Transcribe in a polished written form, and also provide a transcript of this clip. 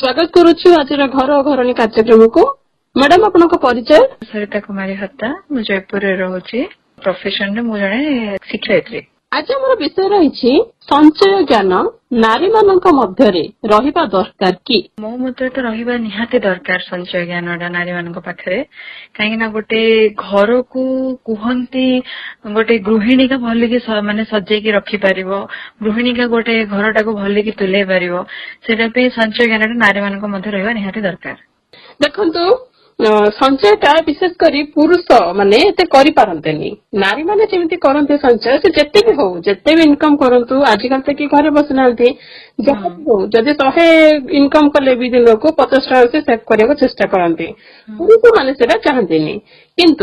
स्वागत करुछु आज घर घरणी कार्यक्रम को। मैडम आपन परिचय? सरिता कुमारी हत्ता मु जयपुर रोचे प्रोफेशन मु जने शिक्षयित्री। आज हमर विषय रही संचय ज्ञान नारी मानक मध्यरे रहिबा दरकार कि? मो मते तो रहिबा निहाती दरकार संचय ज्ञानडा नारी मानक पाखरे काहे ना गोटे घर को कुहंती गोटे गृहिणी का भले कि माने सजे की रखि परिबो गृहिणी का गोटे घरटा को भले कि तुले परिबो सेटा पे संचय ज्ञानडा नारी मानक मध्य रहिबा निहाती दरकार। देखंतु संचयटा विशेष करी पुरुष माने एते करि पारंतेनी नारी माने जेमिति करंते संचय से जेते भी हो जेते भी इनकम करंतु आजिकल तो कि घरे बसनांती जदि 100 इनकम कले भी दिन को 50 टका से सेव करने को चेष्टा करंती पुरुष माने सेटा चाहंतेनी किंतु